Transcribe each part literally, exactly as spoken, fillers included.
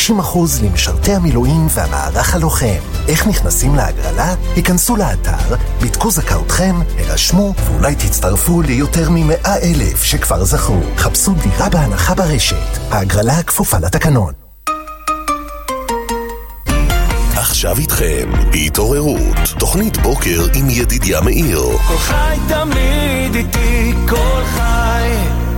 חמישים אחוז למשרתי המילואים והמערך הלוחם. איך נכנסים להגרלה? היכנסו לאתר, בדקו זכאותכם, הרשמו, ואולי תצטרפו ליותר מ-מאה אלף שכבר זכו. חפשו דירה בהנחה ברשת. ההגרלה כפופה לתקנון. עכשיו איתכם, בהתעוררות, תוכנית בוקר עם ידידיה מאיר. כל חי תמיד איתי, כל חי.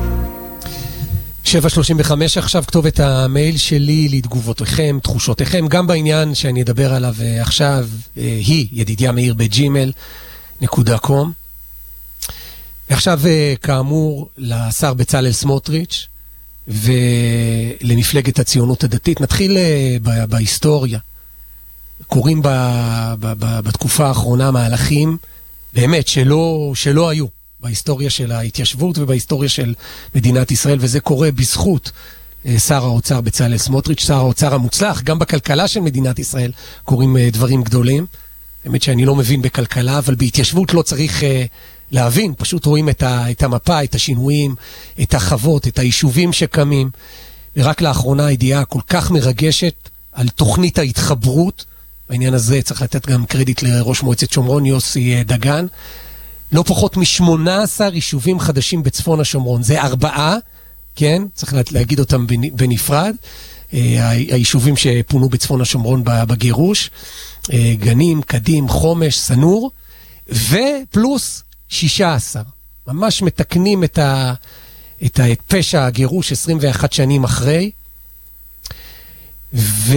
שבע שלושים וחמש עכשיו, כתובת המייל שלי לתגובותיכם, תחושותיכם, גם בעניין שאני אדבר עליו עכשיו, היא ידידיה מאיר בג'ימל נקודה קום. עכשיו, כאמור, לשר בצלאל סמוטריץ' ולמפלגת הציונות הדתית. נתחיל בהיסטוריה. קוראים ב, ב, ב, בתקופה האחרונה מהלכים באמת שלא, שלא היו בהיסטוריה של ההתיישבות ובהיסטוריה של מדינת ישראל, וזה קורה בזכות שר האוצר בצלאל סמוטריץ', שר האוצר המוצלח. גם בכלכלה של מדינת ישראל קוראים דברים גדולים. באמת שאני לא מבין בכלכלה, אבל בהתיישבות לא צריך להבין, פשוט רואים את, ה, את המפה, את השינויים, את החוות, את היישובים שקמים. ורק לאחרונה הידיעה כל כך מרגשת על תוכנית ההתחברות. בעניין הזה צריך לתת גם קרדיט לראש מועצת שומרון יוסי דגן. לא פחות מ-שמונה עשר יישובים חדשים בצפון השומרון. זה ארבעה, כן? צריך להגיד אותם בנפרד. היישובים שפונו בצפון השומרון בגירוש. גנים, קדים, חומש, סנור. ופלוס שישה עשר. ממש מתקנים את, ה... את הפשע הגירוש עשרים ואחת שנים אחרי. ו...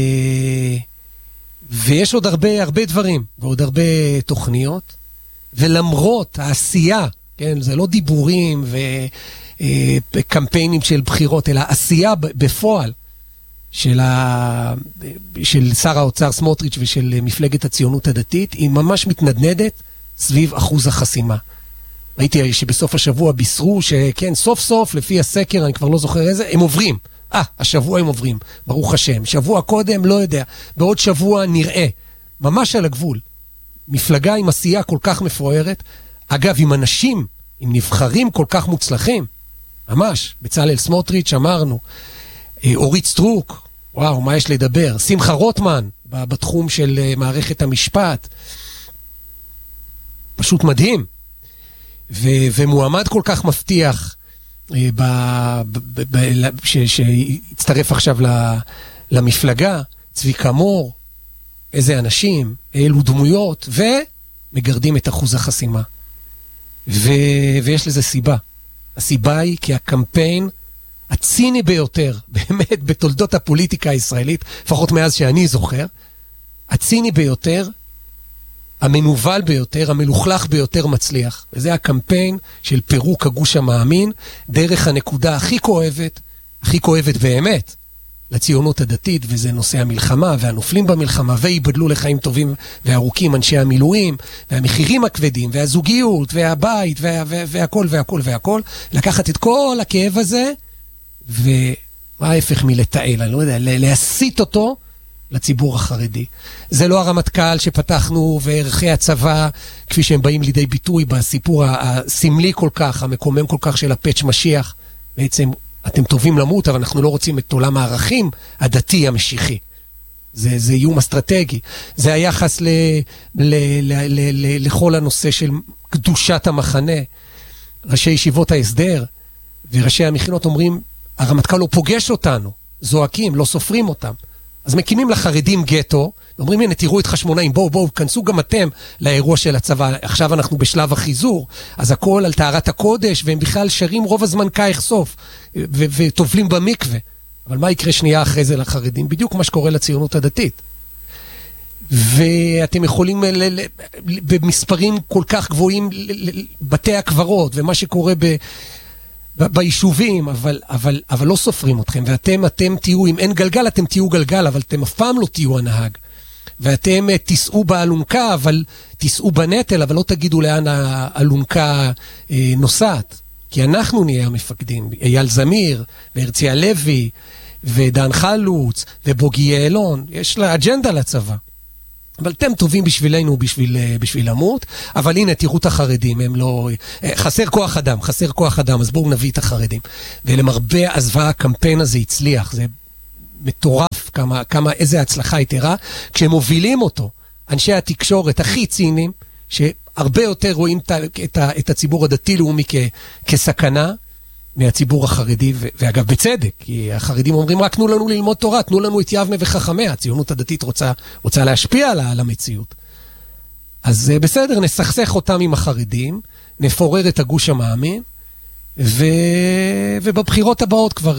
ויש עוד הרבה, הרבה דברים, ועוד הרבה תוכניות, ולמרות העשייה, כן, זה לא דיבורים וקמפיינים של בחירות, אלא עשייה בפועל של, ה... של שר האוצר סמוטריץ' ושל מפלגת הציונות הדתית, היא ממש מתנדנדת סביב אחוז החסימה. ראיתי שבסוף השבוע בישרו שכן, סוף סוף, לפי הסקר, אני כבר לא זוכר איזה, הם עוברים. אה, השבוע הם עוברים, ברוך השם. שבוע קודם, לא יודע. בעוד שבוע נראה. ממש על הגבול. מפלגה עם עשייה כל כך מפוארת. אגב, עם אנשים, עם נבחרים כל כך מוצלחים. ממש. בצלאל סמוטריץ' אמרנו. אורית סטרוק. וואו, מה יש לדבר? שמחה רוטמן, בתחום של מערכת המשפט. פשוט מדהים. ו- ומועמד כל כך מבטיח. שהצטרף עכשיו למפלגה, צביקה מור, איזה אנשים, אילו דמויות, ומגרדים את אחוז החסימה. ויש לזה סיבה. הסיבה היא כי הקמפיין הציני ביותר, באמת בתולדות הפוליטיקה הישראלית, לפחות מאז שאני זוכר, הציני ביותר, המנובל ביותר, המלוכלך ביותר מצליח. וזה הקמפיין של פירוק הגוש המאמין, דרך הנקודה הכי כואבת, הכי כואבת באמת, לציונות הדתית, וזה נושא המלחמה, והנופלים במלחמה, ויבדלו לחיים טובים וארוכים, אנשי המילואים, והמחירים הכבדים, והזוגיות, והבית, וה, וה, והכל והכל והכל, לקחת את כל הכאב הזה, ומה ההפך מלתעל, אני לא יודע, להסיט אותו, לציבור החרדי. זה לא הרמטכ"ל שפתחנו וערכי הצבא כפי שהם באים לידי ביטוי בסיפור הסמלי כל כך, המקומם כל כך של הפאץ' משיח. בעצם אתם טובים למות, אבל אנחנו לא רוצים את עולם הערכים הדתי המשיחי. זה, זה איום אסטרטגי. זה היחס ל, ל, ל, ל, ל, לכל הנושא של קדושת המחנה. ראשי ישיבות ההסדר וראשי המכינות אומרים, הרמטכ"ל לא פוגש אותנו, זועקים, לא סופרים אותם. אז מקימים לחרדים גטו, ואומרים, הנה, תראו את חשמונאים, בואו, בואו, כנסו גם אתם לאירוע של הצבא. עכשיו אנחנו בשלב החיזור, אז הכל על טהרת הקודש, והם בכלל שרים רוב הזמן כאיך סוף, ו- וטובלים במקווה. אבל מה יקרה שנייה אחרי זה לחרדים? בדיוק מה שקורה לציונות הדתית. ואתם יכולים ל- ל- במספרים כל כך גבוהים, ל- ל- בתי הקברות, ומה שקורה ב... ביישובים, אבל, אבל, אבל לא סופרים אתכם, ואתם, אתם תהיו, אם אין גלגל, אתם תהיו גלגל, אבל אתם אף פעם לא תהיו הנהג. ואתם תיסעו באלונקה, אבל תיסעו בנטל, אבל לא תגידו לאן האלונקה אה, נוסעת. כי אנחנו נהיה המפקדים. אייל זמיר, והרצי הלוי, ודן חלוץ, ובוגי יעלון. יש לה אג'נדה לצבא. אבל אתם טובים בשבילנו, בשביל, בשביל למות, אבל הנה, תראו את החרדים, הם לא... חסר כוח אדם, חסר כוח אדם, אז בואו נביא את החרדים. ולמרבה הזוועה, הקמפיין הזה הצליח, זה מטורף, כמה, כמה, איזה הצלחה יתרה, כשהם מובילים אותו, אנשי התקשורת הכי ציניים, שהרבה יותר רואים את, את, את הציבור הדתי-לאומי כ, כסכנה, מהציבור החרדי, ו- ואגב בצדק, כי החרדים אומרים רק תנו לנו ללמוד תורה, תנו לנו את יבנה וחכמיה, הציונות הדתית רוצה, רוצה להשפיע על, על המציאות. אז בסדר, נסכסך אותם עם החרדים, נפורר את הגוש המאמין, ו... ובבחירות הבאות כבר...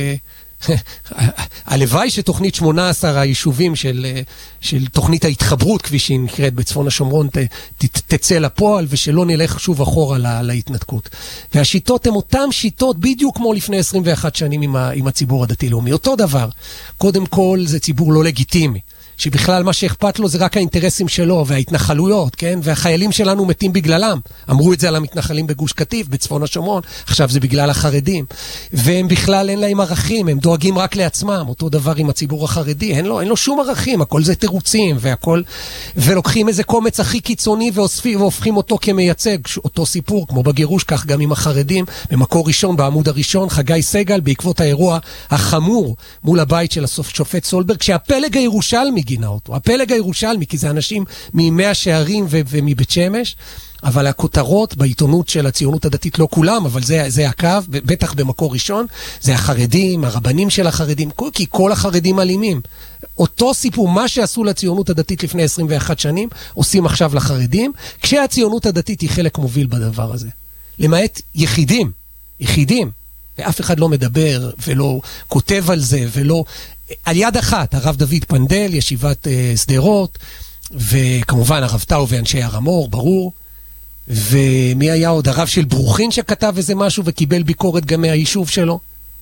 הלוואי שתוכנית שמונה עשר היישובים של, של תוכנית ההתחברות, כפי שהיא נקראת בצפון השומרון, ת, ת, תצא לפועל, ושלא נלך שוב אחורה לה, להתנתקות. והשיטות הן אותן שיטות בדיוק כמו לפני עשרים ואחת שנים עם, ה, עם הציבור הדתי-לאומי. אותו דבר. קודם כל זה ציבור לא לגיטימי. שבכלל מה שאכפת לו זה רק האינטרסים שלו וההתנחלויות, כן? והחיילים שלנו מתים בגללם. אמרו את זה על המתנחלים בגוש קטיף, בצפון השומרון, עכשיו זה בגלל החרדים. והם בכלל אין להם ערכים, הם דואגים רק לעצמם. אותו דבר עם הציבור החרדי, אין לו, אין לו שום ערכים, הכל זה תירוצים, והכל, ולוקחים איזה קומץ הכי קיצוני ואוספים, והופכים אותו כמייצג, אותו סיפור, כמו בגירוש, כך גם עם החרדים, במקור ראשון, בעמוד הראשון, חגי סגל, בעקבות האירוע החמור מול הבית של השופט סולברג, כשהפלג הירושלמי גינה אותו. הפלג הירושלמי, כי זה אנשים מימי השערים ו- ומבית שמש, אבל הכותרות בעיתונות של הציונות הדתית, לא כולם, אבל זה, זה הקו, בטח במקור ראשון, זה החרדים, הרבנים של החרדים, כי כל החרדים אלימים. אותו סיפור, מה שעשו לציונות הדתית לפני עשרים ואחת שנים, עושים עכשיו לחרדים, כשהציונות הדתית היא חלק מוביל בדבר הזה. למעט יחידים, יחידים, ואף אחד לא מדבר ולא כותב על זה, ולא... על יד אחת, הרב דוד פנדל, ישיבת uh, סדרות, וכמובן הרב טאו ואנשי הרמור, ברור, ומי היה עוד? הרב של ברוכין שכתב איזה משהו וקיבל ביקורת גם מהיישוב שלו.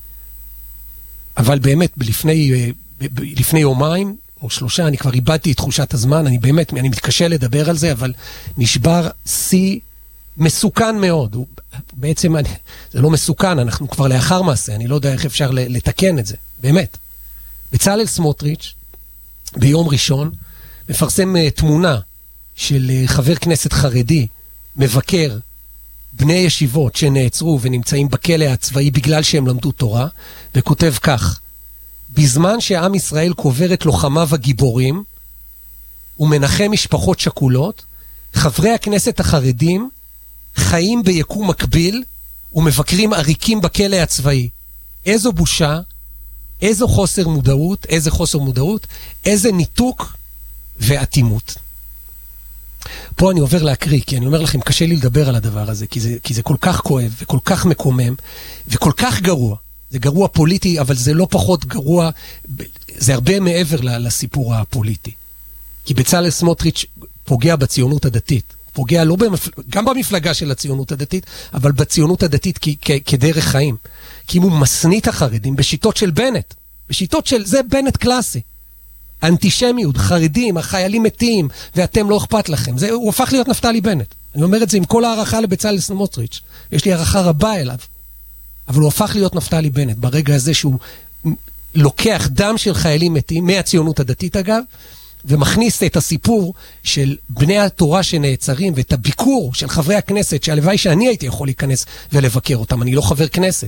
אבל באמת, לפני, uh, לפני יומיים או שלושה, אני כבר איבדתי את תחושת הזמן, אני באמת, אני מתקשה לדבר על זה, אבל נשבר שיא מסוכן מאוד. הוא, בעצם, אני, זה לא מסוכן, אנחנו כבר לאחר מעשה, אני לא יודע איך אפשר לתקן את זה, באמת. בצלאל סמוטריץ' ביום ראשון מפרסם תמונה של חבר כנסת חרדי מבקר בני ישיבות שנעצרו ונמצאים בכלא הצבאי בגלל שהם למדו תורה, וכותב כך: בזמן שעם ישראל קובר את לוחמיו הגיבורים ומנחם משפחות שכולות, חברי הכנסת החרדים חיים ביקום מקביל ומבקרים עריקים בכלא הצבאי. איזו בושה, איזו חוסר מודעות, איזה חוסר מודעות, איזה ניתוק ואטימות. פה אני עובר להקריא, כי אני אומר לכם, קשה לי לדבר על הדבר הזה, כי זה, כי זה כל כך כואב וכל כך מקומם וכל כך גרוע. זה גרוע פוליטי, אבל זה לא פחות גרוע, זה הרבה מעבר לסיפור הפוליטי. כי בצלאל סמוטריץ' פוגע בציונות הדתית. פוגע לא במפל... גם במפלגה של הציונות הדתית, אבל בציונות הדתית כ... כ... כדרך חיים. כי אם הוא מסנית החרדים בשיטות של בנט, בשיטות של, זה בנט קלאסי. אנטישמיות, חרדים, החיילים מתים, ואתם לא אכפת לכם. זה, הוא הפך להיות נפתלי בנט. אני אומר את זה עם כל הערכה לבצלאל סמוטריץ'. יש לי הערכה רבה אליו. אבל הוא הפך להיות נפתלי בנט, ברגע הזה שהוא לוקח דם של חיילים מתים, מהציונות הדתית אגב, ומכניס את הסיפור של בני התורה שנעצרים, ואת הביקור של חברי הכנסת, שהלוואי שאני הייתי יכול להיכנס ולבקר אותם, אני לא חבר כנסת.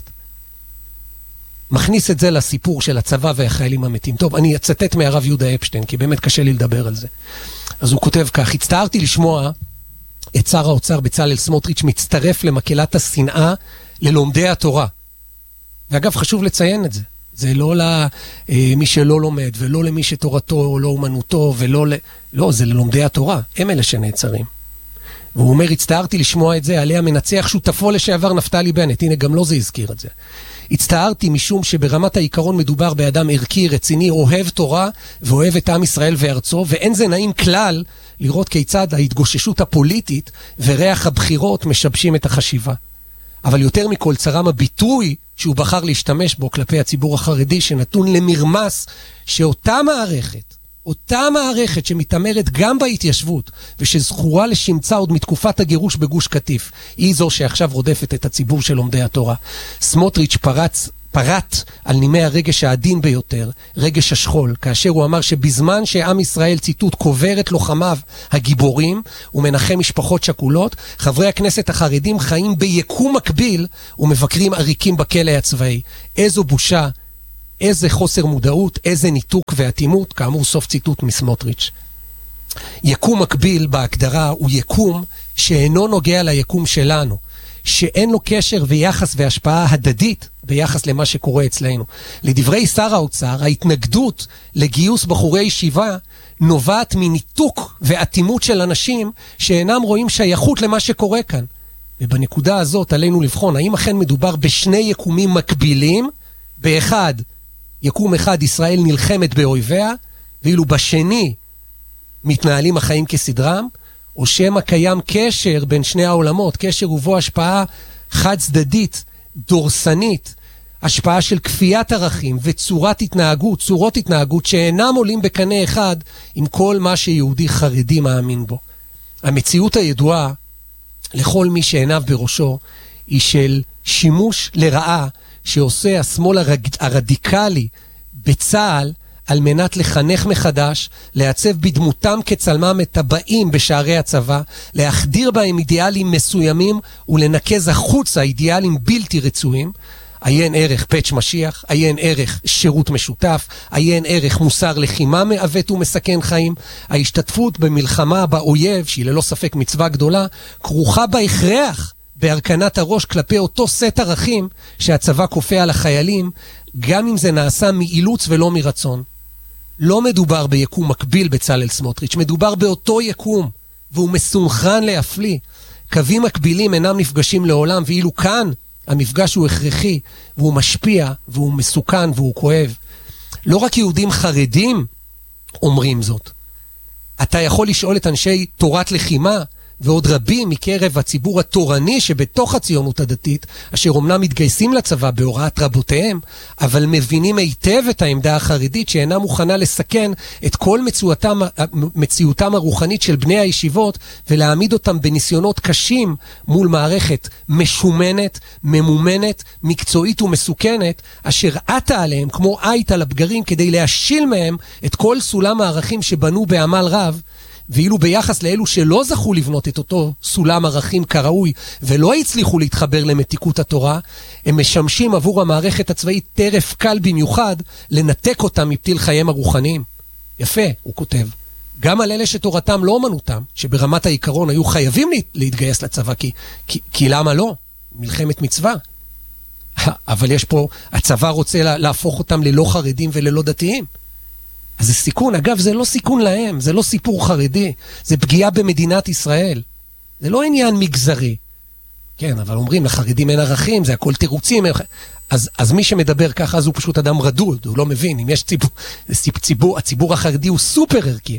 מכניס את זה לסיפור של הצבא והחיילים המתים. טוב, אני אצטט מהרב יהודה אפשטיין, כי באמת קשה לי לדבר על זה. אז הוא כותב כך: הצטערתי לשמוע את שר האוצר בצלאל סמוטריץ' מצטרף למקהלת השנאה ללומדי התורה. ואגב, חשוב לציין את זה. זה לא למי שלא לומד, ולא למי שתורתו לא אומנותו, ולא ל... לא, זה ללומדי התורה. הם אלה שנעצרים. והוא אומר, הצטערתי לשמוע את זה, עליה מנצח שותפו לשעבר נפתלי בנט. הנה, גם לא זה הזכיר את זה. הצטערתי משום שברמת העיקרון מדובר באדם ערכי, רציני, אוהב תורה, ואוהב את עם ישראל וארצו, ואין זה נעים כלל לראות כיצד ההתגוששות הפוליטית וריח הבחירות משבשים את החשיבה. אבל יותר מכל צרם הביטוי שהוא בחר להשתמש בו כלפי הציבור החרדי, שנתון למרמס שאותה מערכת, אותה מערכת שמתאמרת גם בהתיישבות, ושזכורה לשמצה עוד מתקופת הגירוש בגוש קטיף, היא זו שעכשיו רודפת את הציבור של לומדי התורה. סמוטריץ' פרץ, פרט על נימי הרגש העדין ביותר, רגש השכול, כאשר הוא אמר שבזמן שעם ישראל, ציטוט, קובר את לוחמיו הגיבורים ומנחם משפחות שכולות, חברי הכנסת החרדים חיים ביקום מקביל ומבקרים עריקים בכלא הצבאי. איזו בושה, איזה חוסר מודעות, איזה ניתוק ואטימות, כאמור סוף ציטוט מסמוטריץ'. יקום מקביל בהגדרה הוא יקום שאינו נוגע ליקום שלנו, שאין לו קשר ויחס והשפעה הדדית ביחס למה שקורה אצלנו. לדברי שר האוצר, ההתנגדות לגיוס בחורי ישיבה נובעת מניתוק ואטימות של אנשים שאינם רואים שייכות למה שקורה כאן. ובנקודה הזאת עלינו לבחון, האם אכן מדובר בשני יקומים מקבילים, באחד, יקום אחד ישראל נלחמת באויביה, ואילו בשני מתנהלים החיים כסדרם, או שמה קיים קשר בין שני העולמות, קשר ובו השפעה חד צדדית, דורסנית, השפעה של כפיית ערכים וצורת התנהגות, צורות התנהגות שאינם עולים בקנה אחד עם כל מה שיהודי חרדי מאמין בו. המציאות הידועה לכל מי שעיניו בראשו היא של שימוש לרעה שעושה השמאל הרג... הרדיקלי בצה"ל על מנת לחנך מחדש, לעצב בדמותם כצלמם את הבאים בשערי הצבא, להחדיר בהם אידיאלים מסוימים ולנקז החוצה אידיאלים בלתי רצויים. עיין ערך פאץ' משיח, עיין ערך שירות משותף, עיין ערך מוסר לחימה מעוות ומסכן חיים. ההשתתפות במלחמה באויב, שהיא ללא ספק מצווה גדולה, כרוכה בהכרח בהרכנת הראש כלפי אותו סט ערכים שהצבא כופה על החיילים, גם אם זה נעשה מאילוץ ולא מרצון. לא מדובר ביקום מקביל בצלאל סמוטריץ', מדובר באותו יקום, והוא מסונכרן להפליא. קווים מקבילים אינם נפגשים לעולם, ואילו כאן המפגש הוא הכרחי, והוא משפיע, והוא מסוכן, והוא כואב. לא רק יהודים חרדים אומרים זאת. אתה יכול לשאול את אנשי תורת לחימה, ועוד רבים מקרב הציבור התורני שבתוך הציונות הדתית, אשר אומנם מתגייסים לצבא בהוראת רבותיהם, אבל מבינים היטב את העמדה החרדית שאינה מוכנה לסכן את כל מציאותם, מציאותם הרוחנית של בני הישיבות, ולהעמיד אותם בניסיונות קשים מול מערכת משומנת, ממומנת, מקצועית ומסוכנת, אשר עטה עליהם כמו עית על הבגרים כדי להשיל מהם את כל סולם הערכים שבנו בעמל רב, ואילו ביחס לאלו שלא זכו לבנות את אותו סולם ערכים כראוי ולא הצליחו להתחבר למתיקות התורה, הם משמשים עבור המערכת הצבאית טרף קל במיוחד לנתק אותם מפתיל חייהם הרוחניים. יפה, הוא כותב. גם על אלה שתורתם לא אומנותם, שברמת העיקרון היו חייבים להתגייס לצבא, כי, כי, כי למה לא? מלחמת מצווה. אבל יש פה, הצבא רוצה להפוך אותם ללא חרדים וללא דתיים. אז זה סיכון, אגב זה לא סיכון להם, זה לא סיפור חרדי, זה פגיעה במדינת ישראל. זה לא עניין מגזרי. כן, אבל אומרים לחרדים אין ערכים, זה הכל תירוצים. אז, אז מי שמדבר ככה, אז הוא פשוט אדם רדוד, הוא לא מבין. אם יש ציבור, ציבור, הציבור החרדי הוא סופר ערכי.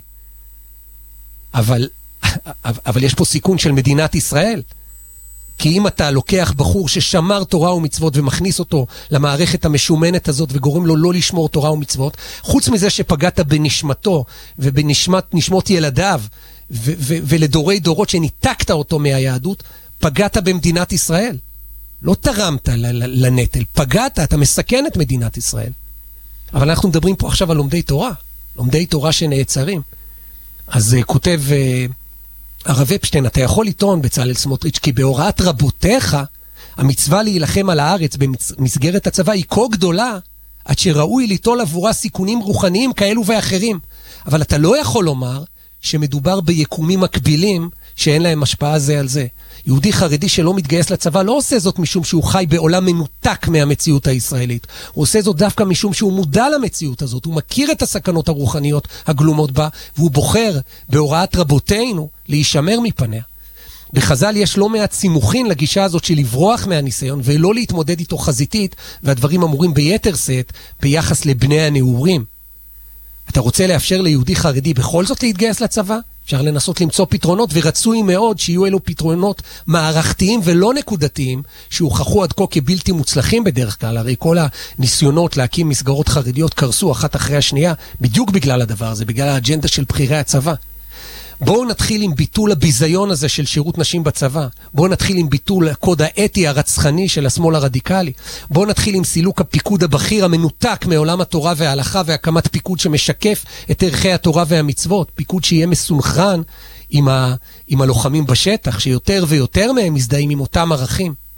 אבל, אבל יש פה סיכון של מדינת ישראל. כי אם אתה לוקח בחור ששמר תורה ומצוות ומכניס אותו למערכת המשומנת הזאת וגורם לו לא לשמור תורה ומצוות, חוץ מזה שפגעת בנשמתו ובנשמת נשמות ילדיו ו- ו- ולדורי דורות שניתקת אותו מהיהדות, פגעת במדינת ישראל. לא תרמת ל- ל- לנטל, פגעת, אתה מסכן את מדינת ישראל. אבל אנחנו מדברים פה עכשיו על לומדי תורה, לומדי תורה שנעצרים. אז uh, כותב... Uh, הרב אפשטיין, אתה יכול לטעון בצלאל סמוטריץ' כי בהוראת רבותיך המצווה להילחם על הארץ במסגרת הצבא היא כה גדולה עד שראוי ליטול עבורה סיכונים רוחניים כאלו ואחרים. אבל אתה לא יכול לומר שמדובר ביקומים מקבילים שאין להם השפעה זה על זה. יהודי חרדי שלא מתגייס לצבא לא עושה זאת משום שהוא חי בעולם מנותק מהמציאות הישראלית. הוא עושה זאת דווקא משום שהוא מודע למציאות הזאת, הוא מכיר את הסכנות הרוחניות הגלומות בה, והוא בוחר בהוראת רבותינו להישמר מפניה. בחז"ל יש לא מעט סימוכין לגישה הזאת של לברוח מהניסיון ולא להתמודד איתו חזיתית, והדברים אמורים ביתר שאת ביחס לבני הנעורים. אתה רוצה לאפשר ליהודי חרדי בכל זאת להתגייס לצבא? אפשר לנסות למצוא פתרונות, ורצוי מאוד שיהיו אלו פתרונות מערכתיים ולא נקודתיים, שהוכחו עד כה כבלתי מוצלחים בדרך כלל. הרי כל הניסיונות להקים מסגרות חרדיות קרסו אחת אחרי השנייה, בדיוק בגלל הדבר הזה, בגלל האג'נדה של בחירי הצבא. בואו נתחיל עם ביטול הביזיון הזה של שירות נשים בצבא. בואו נתחיל עם ביטול הקוד האתי הרצחני של השמאל הרדיקלי. בואו נתחיל עם סילוק הפיקוד הבכיר המנותק מעולם התורה וההלכה, והקמת פיקוד שמשקף את ערכי התורה והמצוות. פיקוד שיהיה מסונכרן עם, ה... עם הלוחמים בשטח, שיותר ויותר מהם מזדהים עם אותם ערכים.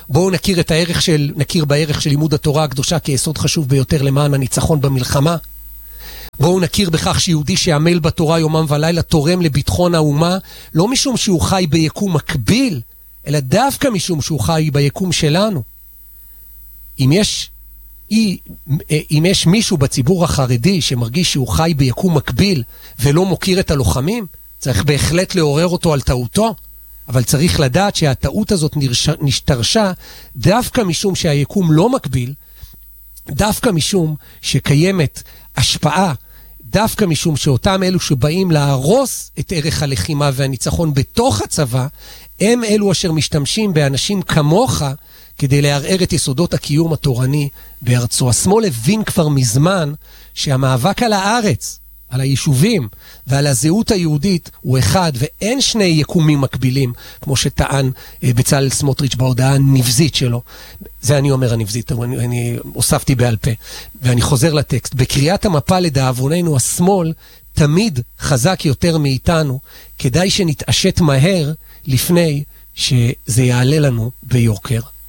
בואו נכיר את הערך של, נכיר בערך של לימוד התורה הקדושה כיסוד חשוב ביותר למען הניצחון במלחמה. בואו נכיר בכך שיהודי שעמל בתורה יומם ולילה תורם לביטחון האומה, לא משום שהוא חי ביקום מקביל, אלא דווקא משום שהוא חי ביקום שלנו. אם יש, אם יש מישהו בציבור החרדי שמרגיש שהוא חי ביקום מקביל ולא מוקיר את הלוחמים, צריך בהחלט לעורר אותו על טעותו, אבל צריך לדעת שהטעות הזאת נשתרשה דווקא משום שהיקום לא מקביל, דווקא משום שקיימת השפעה, דווקא משום שאותם אלו שבאים להרוס את ערך הלחימה והניצחון בתוך הצבא, הם אלו אשר משתמשים באנשים כמוך כדי לערער את יסודות הקיום התורני בארצו. השמאל הבין כבר מזמן שהמאבק על הארץ, על היישובים ועל הזהות היהודית הוא אחד, ואין שני יקומים מקבילים, כמו שטען בצלאל סמוטריץ' בהודעה הנבזית שלו. זה אני אומר הנבזית, אני, אני הוספתי בעל פה. ואני חוזר לטקסט. בקריאת המפה לדאבוננו, השמאל תמיד חזק יותר מאיתנו, כדאי שנתעשת מהר לפני שזה יעלה לנו ביוקר.